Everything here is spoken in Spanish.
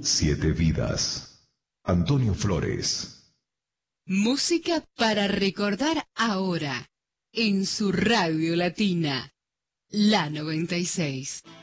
Siete vidas. Antonio Flores. Música para recordar ahora, en su radio latina, la 96.